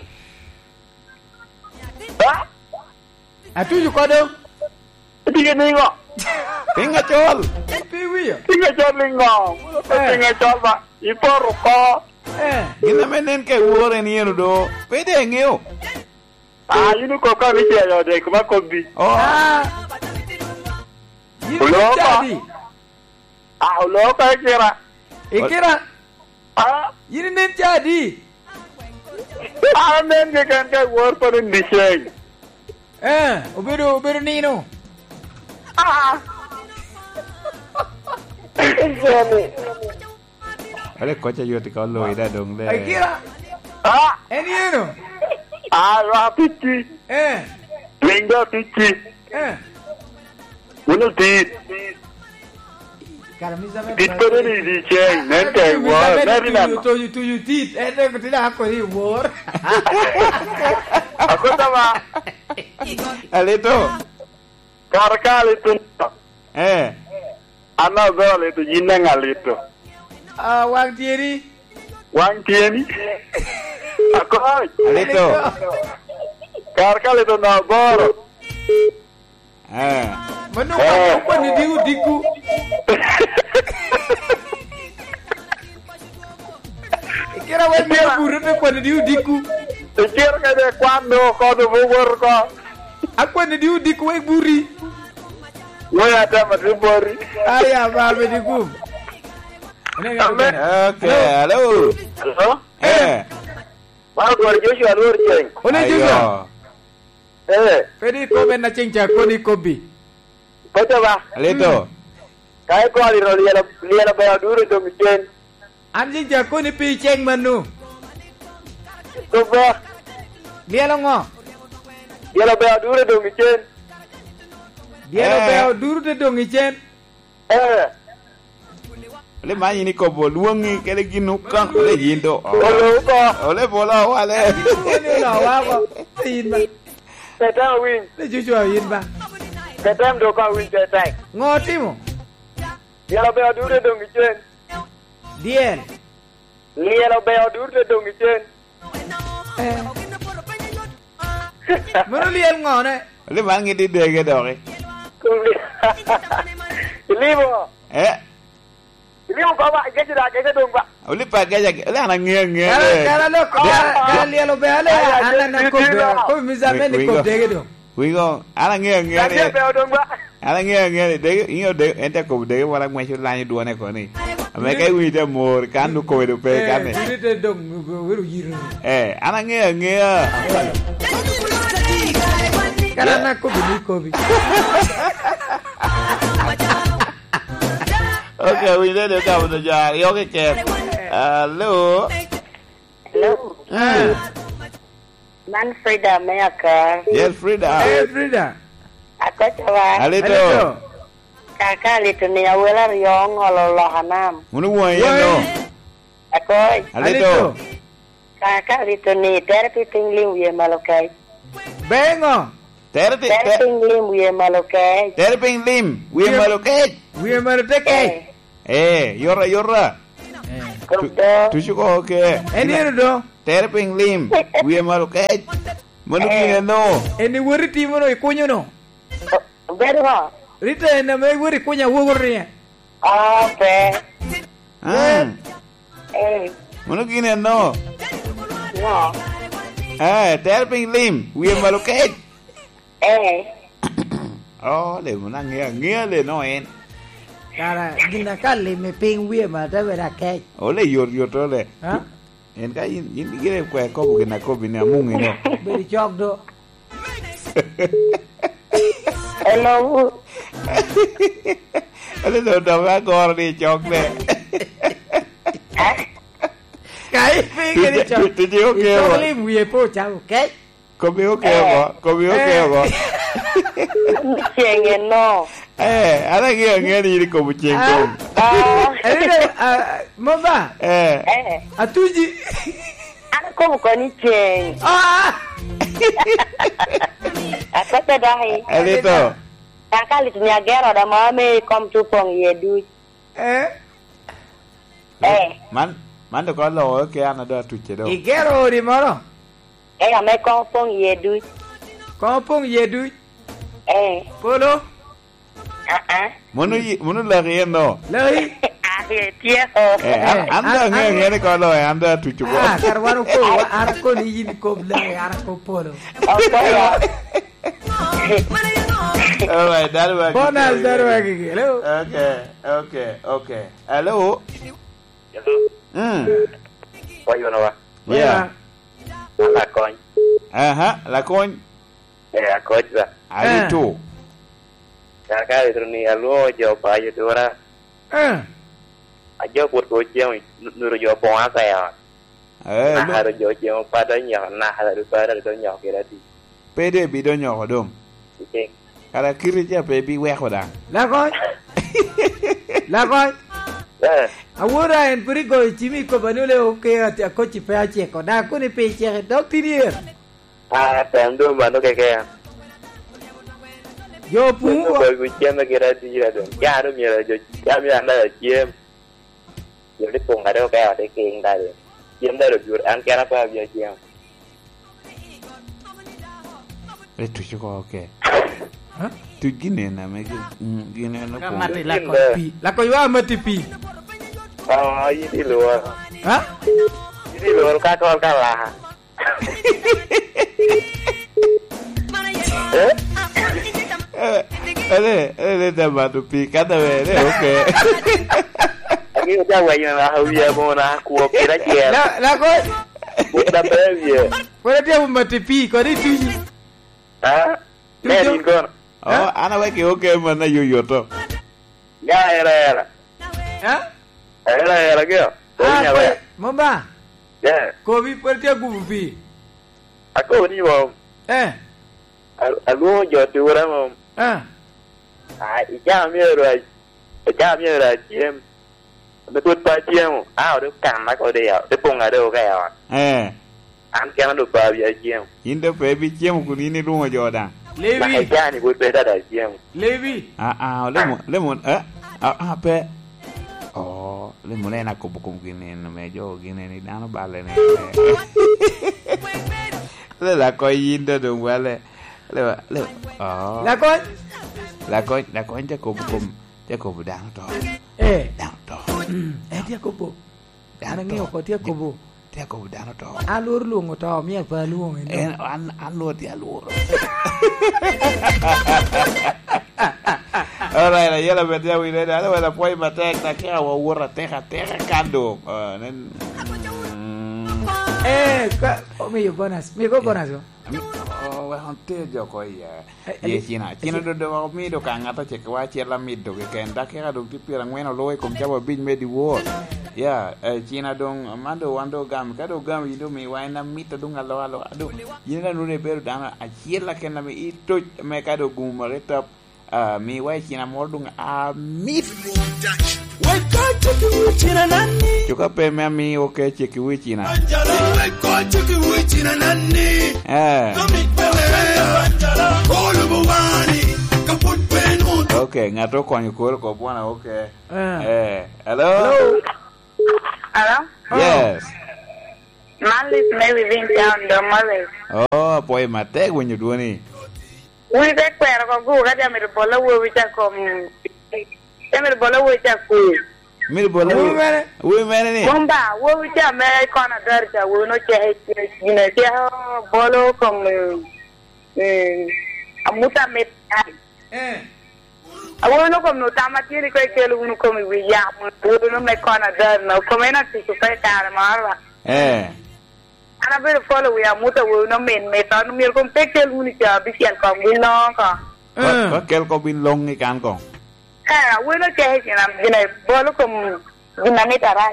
[SPEAKER 4] Atuju kodo.
[SPEAKER 3] Tiga ningo.
[SPEAKER 1] Pinga chol.
[SPEAKER 4] Piwi.
[SPEAKER 3] Tiga chol ningo. Tiga chol ba. Iporuka.
[SPEAKER 1] Gina menen kai wor en yenu do. Pede ngeo.
[SPEAKER 3] Yunu ko ka bi yo de kuma ko bi.
[SPEAKER 4] Yini jadi.
[SPEAKER 3] Lo ka kira.
[SPEAKER 4] Ikira. Yini nen jadi.
[SPEAKER 3] Amen ke kan kai war panen disay.
[SPEAKER 4] Uberu nino.
[SPEAKER 1] Ale kocha yo ti ko lo ida dong le.
[SPEAKER 4] Ikira. Enieno.
[SPEAKER 3] Rapiti. Linga pichi. Uno tit. Ditpere ni disay. Nen kai war. Nari na.
[SPEAKER 4] Tu tit. Ko tidak aku ni war.
[SPEAKER 3] Aku sama.
[SPEAKER 1] Alito.
[SPEAKER 3] Karkal itu. Ana bel itu jineng alito.
[SPEAKER 4] Wang tieri.
[SPEAKER 3] Aku.
[SPEAKER 1] Alito.
[SPEAKER 3] Karkal itu nabor.
[SPEAKER 4] Manu apa ni diku. Kira wang dia buruk apa ni diku.
[SPEAKER 3] Kira kada kwando ko do bubur ko.
[SPEAKER 4] Aku ni diku wang buri.
[SPEAKER 3] Wo ada madubori.
[SPEAKER 4] Aya babe diku.
[SPEAKER 1] Okay, halo.
[SPEAKER 3] Mau luar Joshua luar ceng.
[SPEAKER 4] One juga. Pedi komen na ceng jako ni kobi.
[SPEAKER 3] Betul ba?
[SPEAKER 1] Alito.
[SPEAKER 3] Kai ko ali liela ba duru to miten.
[SPEAKER 4] Anjing jako ni pi ceng manu.
[SPEAKER 3] To ba?
[SPEAKER 4] Liela ngo.
[SPEAKER 3] Liela ba duru to miten.
[SPEAKER 4] Liela ba duru to miten.
[SPEAKER 1] Ole mani ni ko boluangi kele ginuka ole yindo. Ole bola wale.
[SPEAKER 4] Ole la wa ko tin ba.
[SPEAKER 3] Teta win.
[SPEAKER 4] Le Joshua yin ba.
[SPEAKER 3] Teta do ka win teta.
[SPEAKER 4] Ngoti mo.
[SPEAKER 3] Liela ba duru to miten.
[SPEAKER 4] Dien.
[SPEAKER 3] Liela ba duru to miten.
[SPEAKER 4] Mana liel ngone.
[SPEAKER 1] Ole mangi di dege dore.
[SPEAKER 3] Libo. Libo baba gaji dong ba.
[SPEAKER 1] Ole pa gaja ole ana nge.
[SPEAKER 4] Kala lo kala lielo be ale ana na ko mizame ni ko dege dong.
[SPEAKER 1] Wigo ana nge.
[SPEAKER 3] Gaji be dong ba.
[SPEAKER 1] Ana nge dege inyo de ente ko dege wala ngwe chu lani duone ko ni. Ame kai wi de mor kan du ko do pe kan ni.
[SPEAKER 4] Ni de dong weru yiru.
[SPEAKER 1] Ana nge.
[SPEAKER 4] Kala na ko bi.
[SPEAKER 1] Okay, we did it down the jar. Okay, Kev. Hello.
[SPEAKER 7] Man Frida Mayaka.
[SPEAKER 1] Yes, Frida.
[SPEAKER 4] Frida.
[SPEAKER 7] Ako cawa.
[SPEAKER 1] Alito.
[SPEAKER 7] Kakak itu ni awal riong Allah hanam.
[SPEAKER 1] Munu wa yeno.
[SPEAKER 7] Ako.
[SPEAKER 1] Alito.
[SPEAKER 7] Kakak itu ni terapi tingling wiye malokai.
[SPEAKER 4] Bengo.
[SPEAKER 1] Terapi
[SPEAKER 7] tingling wiye malokai.
[SPEAKER 1] Terapi lim wiye malokai.
[SPEAKER 4] Wiye malokai.
[SPEAKER 1] Yora. Tujuko okay.
[SPEAKER 4] Eni do.
[SPEAKER 1] Terapi lim wiye malokai. Manu kino.
[SPEAKER 4] Eni wori timono ikunyo no.
[SPEAKER 7] Berwa.
[SPEAKER 4] Rita na me wori kunya wogornya.
[SPEAKER 7] Okay.
[SPEAKER 1] Manu kino no.
[SPEAKER 7] No.
[SPEAKER 1] Terapi lim wiye malokai.
[SPEAKER 7] Oh,
[SPEAKER 1] le muna ngia le no en.
[SPEAKER 4] Cara gina kali me ping wiye ma ta vera kai.
[SPEAKER 1] Ole yor to le.
[SPEAKER 4] Ha?
[SPEAKER 1] En ka yin gire kwa ko bu na ko bi na mungi no.
[SPEAKER 4] Beri chok do.
[SPEAKER 7] Hello.
[SPEAKER 1] Ole do ga gor ni chok le.
[SPEAKER 4] Kai ping ni chok.
[SPEAKER 1] Tu ji okay.
[SPEAKER 4] Ko lim wiye po chao kai.
[SPEAKER 1] Ko bi okay go.
[SPEAKER 7] Chengen no.
[SPEAKER 1] Ada ngeri ko bucengkong.
[SPEAKER 4] Moba. Atuji.
[SPEAKER 7] Ana ko ni cheng. Aku tadahi.
[SPEAKER 1] Alito.
[SPEAKER 7] Kakali tunyagera da mame kom tupong yedu.
[SPEAKER 1] Man do ko lo ke ana do tuche do.
[SPEAKER 4] Igero di moro.
[SPEAKER 7] Ame kompong yedu.
[SPEAKER 4] Kompong yedu. Polo.
[SPEAKER 1] Munu la riendo.
[SPEAKER 4] Lai.
[SPEAKER 1] Anda ngene ko lo anda tuche ko.
[SPEAKER 4] Karwaro ko arko ni yin ko lai arko polo.
[SPEAKER 1] All right, that'll work.
[SPEAKER 4] Bonus, that'll work. Hello.
[SPEAKER 1] Okay. Hello.
[SPEAKER 2] Có vô nào?
[SPEAKER 1] Yeah.
[SPEAKER 2] Là con.
[SPEAKER 1] La con.
[SPEAKER 2] Coach ra.
[SPEAKER 1] Ari tu.
[SPEAKER 2] Cái itu ni alu jauh payah tu orang. Aja buat coaching, nuru jauh pon saya. Ada jauh pada nyak, ada pada nyak kira tu.
[SPEAKER 1] Pede bido nyak dom.
[SPEAKER 2] Okay.
[SPEAKER 1] Kalau kiri je baby weh kodang.
[SPEAKER 4] La con. Awura en purigo chimi ko banule oke ati akochi pe ache ko da ko ni pe che doctor.
[SPEAKER 2] Pendo mano que.
[SPEAKER 4] Yo pu.
[SPEAKER 2] Ko ku chem kira ti ra dong. Ya ro mi ra jo. Ya mi anda chem. Yo le pong ada ke ade ke inda de. Chem da ro jur an kira pa bi chem.
[SPEAKER 1] Tu chiko oke. Tu gine na me gine na
[SPEAKER 4] ko. Mati la ko pi. La ko yo mati pi.
[SPEAKER 2] Ini luar. Ini luar kakak kalah.
[SPEAKER 1] Ele dah batu pi kata weh, oke.
[SPEAKER 2] Lagi udah wajib lah dia mau nak kuat kira kira.
[SPEAKER 4] La ko.
[SPEAKER 2] Udah berapa?
[SPEAKER 4] Kau dia mati pi, kau ni tu.
[SPEAKER 2] Merin kon.
[SPEAKER 1] Anak weh oke mana yo to.
[SPEAKER 2] Ya era. Era kyo.
[SPEAKER 4] Mamba.
[SPEAKER 2] Yeah.
[SPEAKER 4] Ko bi perti aku pi.
[SPEAKER 2] Aku ni bom. Aku jo tu orang bom. Ijam ye ra chem. Betul pa chem. Udah kan nak kau dia. Dia pun ada kaya. An kan ada pa bi chem.
[SPEAKER 1] Inda baby chem ku ni rumah jodan.
[SPEAKER 2] Levi. Nah, ni buat beda dah chem.
[SPEAKER 4] Levi.
[SPEAKER 1] Lemon. Apa? Oh, le mulai nak kubu gini, mejo gini ni, dana balik ni. Le la koi inda dong balik. Le. Oh. La koi je kubu dang to. Dang to.
[SPEAKER 4] Dia kubu. Dang ngio ko dia kubu.
[SPEAKER 1] Dia kubu dang to.
[SPEAKER 4] Alur lu ngoto mi apa lu ngene.
[SPEAKER 1] Alur dia alur. Alright, ya la verdad we le da la poi matek na ka wa wura teja kando. Nen.
[SPEAKER 4] Mi bonas. Mi go bonas.
[SPEAKER 1] Wa hante jo ko ya. Ye China do mi do ka ngata che kwa che la mi do ke kenda ke do ti pirang wena loe kom jabo bin me di wo. Ya, China dong mando wando gam ka do gam ido mi wa na mi to dong alo ado. Yina no ne beru dana a chiela ke na mi ito me ka do gumareta mi wa China mordung a mit. Juga pe me mi oke cheki wi China. Okay, ngato konyo ko bwana okay. Hello. Yes.
[SPEAKER 7] Man lives maybe being down the mother.
[SPEAKER 1] Oh, boy mate when you do ni.
[SPEAKER 7] We take care of go ga me bola wo wi ta kom. Me bola wo ta ku.
[SPEAKER 1] Me bola wo mere ni.
[SPEAKER 7] Bomba wo wi ta me kona dar ta wo no che ni te bolo kom amuta me. Awono kom no tamatini ko kelu no kom wi ya mo no me kona dar no komena ti su pe tar marwa. Ana be follow we amuta wo no men me ta no mir kom pe kelu ni ja bi sian kom ni no ka.
[SPEAKER 1] Ko kel ko bin long ni kan ko.
[SPEAKER 7] Wo no che na gina bolo kom gina me tara.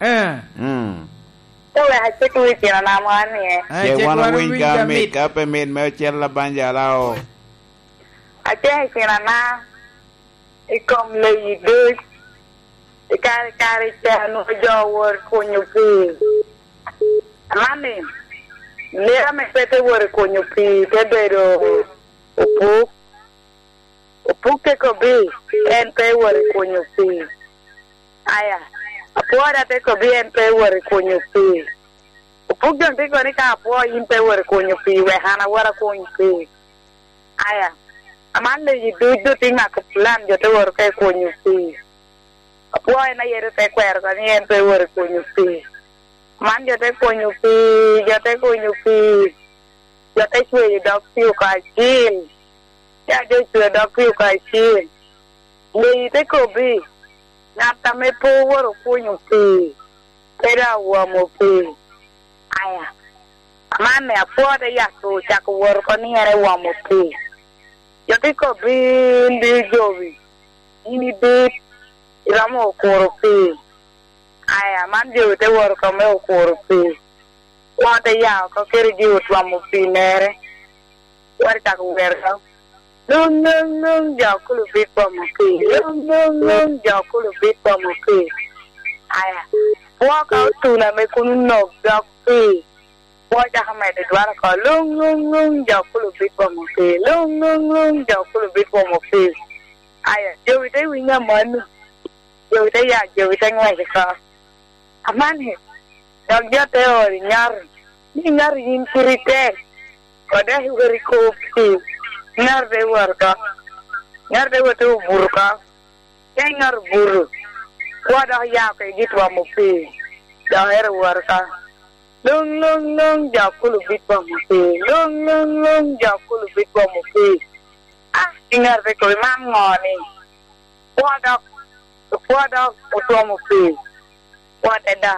[SPEAKER 7] To we ha se tu ti na na ma ni.
[SPEAKER 1] Che wana wi ga me ka pe men me chen la banja lao.
[SPEAKER 7] che kirana ikom le du ikari no jo wor kunyu pi mani le me pete wor kunyu pi te bero opu ke ko bi en pe wor kunyu pi aya apora te ko bi en pe wor kunyu pi opu jon te ko ni ka po in pe wor kunyu pi we hana wor kunyu pi aya amande yi du tinga ko plan jo te wor ke kunyu pi apoi na yere te kwer ka ni en pe wor kunyu pi man jo te kunyu pi jo te chwe dok piu ka jil ya jo chwe dok piu ka jil le te ko bi na ta me po wor kunyu pi era wo mo pi aya amane apora ya ko cha ko wor ko ni ere wo mo pi yo te ko bi ndi jovi ini bi iramo koropi aya man je te wor ko me koropi wa te ya ko keri ji utwa mo pinere war ta ko werga nung ja ko lu bit po mo pi nung ja ko lu bit po mo pi aya wa ka tu na me kunu no ja pi wa ja ha me de dwar ko nung ja ko lu bit po mo pi nung ja ko lu bit po mo pi aya je te wi nga manu yo te ya yo te ngwe ka amane yo te o nyar yin kurite kode huri ko pi nyar de warka nyar de wote burka nyar buru wada ya ke gitwa mo pi da her warka lung ja kulu bitwa mo pi lung ja kulu bitwa mo pi nyar de ko man ngoni wada utwa mo pi wada da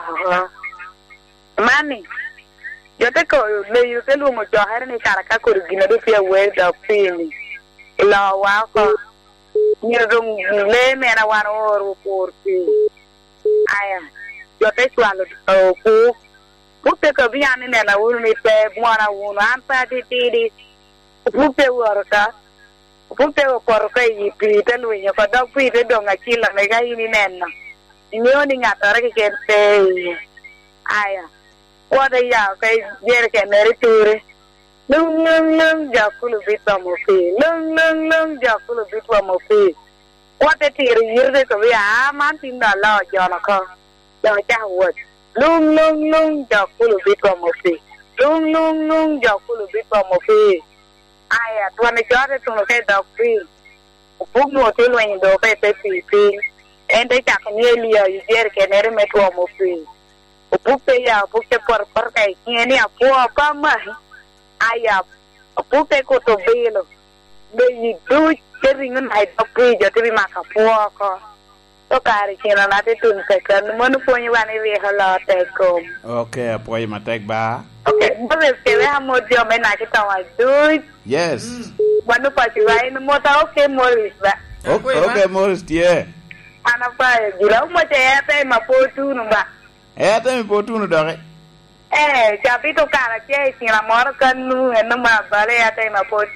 [SPEAKER 7] mani yo te ko le yo te lu mo jo har ni kara ka ko gina do fi we da pi ni la wa ko ni do le me na wa ro por pi aya yo te swalo ku te ko bi ani ne la wu mi te mo na wu na pa ti ku te worka Pute o por kai pi te lu nya ko da pi te do nga kila me ga ini nenna ni oni nga tara ke te aya wada ya kai yer ke neri ture lung ja kulu bita mo pi lung ja kulu bita mo pi wada tiri yirde ko ya man tinda la ja na ko ja ja wot lung ja kulu bita mo pi lung ja kulu bita mo pi aya tuane jare tuno ke dokpi upumo te lo ndo pe pi ende ta kanyeli ya yer ke nere metwa mo pi upupe ya upupe por kai ni apo apa ma aya upupe ko to belo be du ke ringun ai dokpi jo te ma ka po ko to kare kina na te tun se kan monu po ni wani we hala te ko
[SPEAKER 1] okay apo ma tek ba
[SPEAKER 7] okay bale ke we amo dio me na kita wa du
[SPEAKER 1] yes
[SPEAKER 7] Wanu pasi wa inu mota okay Morris ba
[SPEAKER 1] okay Morris tie
[SPEAKER 7] ana pa gila mo te ete ma potu no ba
[SPEAKER 1] ete mi potu no dore
[SPEAKER 7] capito cara che si la mor kanu eno ma bale ete ma potu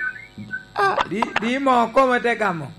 [SPEAKER 4] di mo come te kamo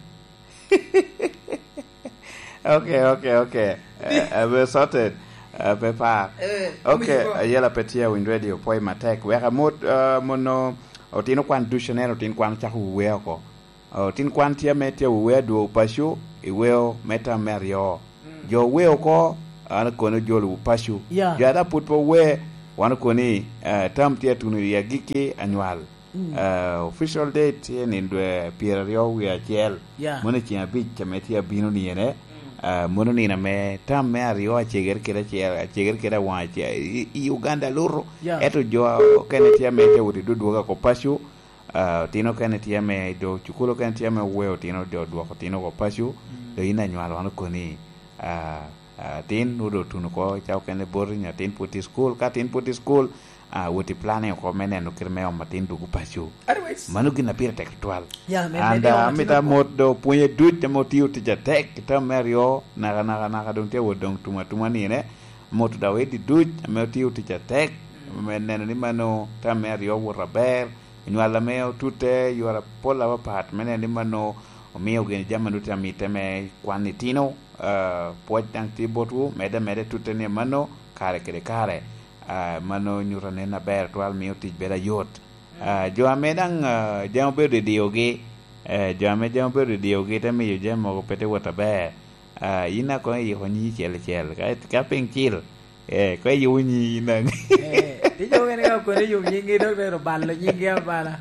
[SPEAKER 1] okay we sorted Pepa okay yela petia win radio poi matek we ga mono o tino kwan dictionary o tin kwan cha huwe ko o tin kwan tia metia huwe do pashu iweo meta merio jo we ko ana kono jolu pashu ya da put po we wan ko ni tam tia tunu ya giki annual official date ni ndwe pierio we achel mone chia bi chametia bino ni ene mono ni na me tam me ario acheger kera wa i Uganda luro eto jo kenetia mete uri duduga ko pashu tino kenetia me do chukulo kenetia me we tino do ko tino ko pashu do ina nywalo an ko ni tin nudo tuno ko chao kene borinya tin puti school wuti plane ko meneno kirme o matin dugu pashu manu gina pira tektual anda mita modo punya duit te motiu te jatek ta merio naga don te wodong tuma ni ne moto da wedi duit motiu te jatek meneno ni mano ta merio wo raber nyuala meo tute yuara pola wapat mene ni mano mio gini jamanu tamite me kwanitino poch tang tibotu mede tute ni mano kare kare mano nyurane na ber twal mio tij bera yot jo amedang jam bedo diogi jam bedo diogi te mi jam mo pete wata ber ina ko yi honyi chel ka ping chil ko yunyi nang
[SPEAKER 4] ti jo ngene ko ne yu nyingi do pero ballo nyingi bala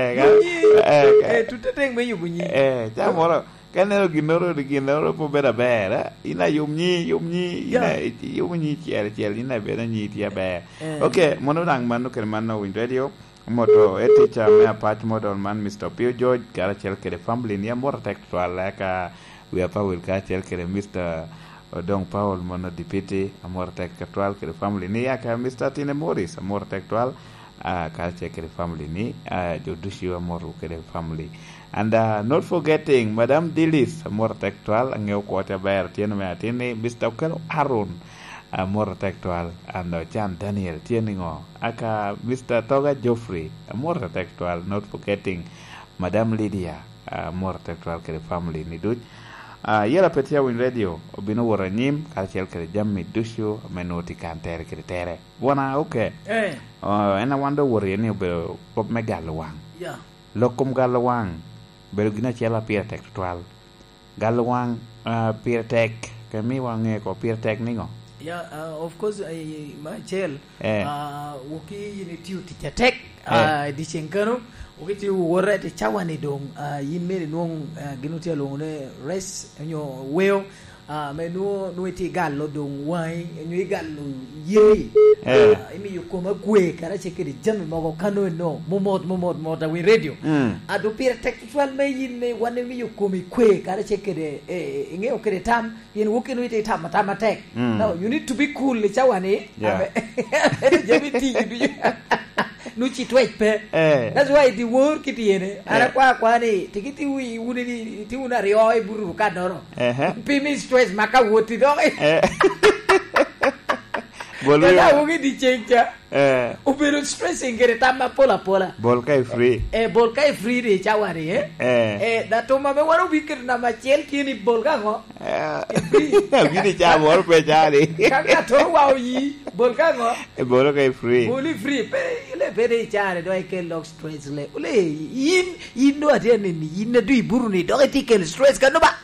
[SPEAKER 4] tutte teng me yu bunyi
[SPEAKER 1] cha moro kanero ginoro po bera bera ina yumnyi ina yumnyi chel ina bera nyi tia be okay mono dang manu ker mano win radio moto eticha me apart model man Mr. Pio George kara chel kere family ni amor tek twala ka we apa will ka chel kere Mr. Odong Paul mono dipiti amor tek twal kere family ni aka Mr. Tine Morris amor tek twal ka chel kere family ni jodushi amor kere family and not forgetting Madam Dilis amor tek twal ngeu kwata ber tiene me atini Mr. Kel Arun amor tek twal and Chan Daniel tiene ngo aka Mr. Toga Joffrey amor tek twal not forgetting Madam Lydia amor tek twal kere family ni duj yela petia win radio obino wora nyim kalchel kere jammi dushu menoti kantere kere tere wana okay ena wando wori ni be pop me galwang lokum galwang be gina chela piertek twal galwang piertek kemi wange ko piertek ningo
[SPEAKER 4] of course my chel woki ni tiu titek di chenkano ukiti wora te chawani dong yimere non ginuti alone res nyo weo me no ti gallo dong wai nyo gallo ye imi yukoma kwe kara chekere jamme mago kano no momot we radio ado pira textual me yinne wane mi yukomi kwe kara chekere inge okere tam yin wokin we tam tek now you need to be cool le chawani jabi ti nuchi twet pe that's why the word kitiene ara kwa ni tikiti uni ti una rio e buru kadoro pimi stress maka woti do bolu ya wogi di chencha ubero stress ingere tama pola
[SPEAKER 1] bol kai free
[SPEAKER 4] de chawari da to mame waro bikir na machel kini bol ka ngo
[SPEAKER 1] gini cha bol pe chari
[SPEAKER 4] kaka to wawi bol ka ngo
[SPEAKER 1] bol kai free
[SPEAKER 4] pe ile pere chari do ke log stress le ule yin do atene ni yin do iburu ni do ti ke stress ka no ba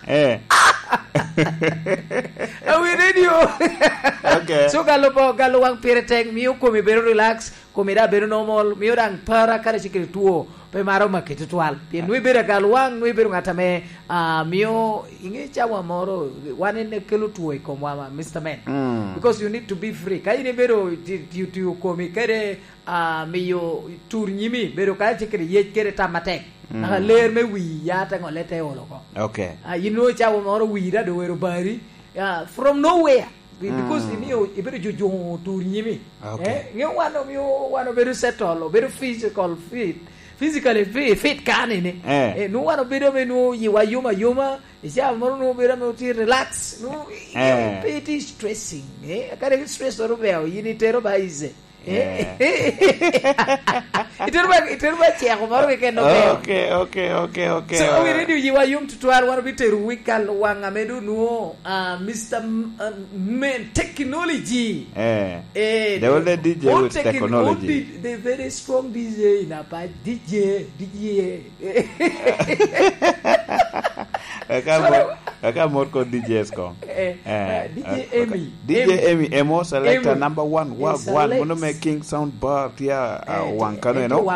[SPEAKER 4] we radio
[SPEAKER 1] okay
[SPEAKER 4] so galo wang pireteng miu ko mi bero relax ko mi da bero normal mi orang para kare sikiri tuo pe maro makete twal pe nui bero galo wang nui bero ngatame mio inge chawa moro wane ne kelo tuo ko mama Mr. Man because you need to be free kai ne bero tu ko mi kare mio tur nyimi bero kare sikiri ye kere tamatek na ler me wi ya ta ngolete olo ko
[SPEAKER 1] okay
[SPEAKER 4] you know chawa moro wi da do wero bari from nowhere because mio ibero jojo tur nyimi nge wano bero settle bero physically fit kanine no wano bero no yiwa yuma isha moro no bero no ti relax no pretty stressing kare stress oro beo yini tero baize iterba cheko maro ke no
[SPEAKER 1] okay
[SPEAKER 4] so we ready you are tutuar war biteru wikal wanga medu no Mr. Man technology
[SPEAKER 1] the only DJ with technology
[SPEAKER 4] the very strong DJ na pa DJ
[SPEAKER 1] Aka morko DJs ko
[SPEAKER 4] DJ
[SPEAKER 1] Emi Emo selector number 1 wagwan mono making sound bar tia wankano no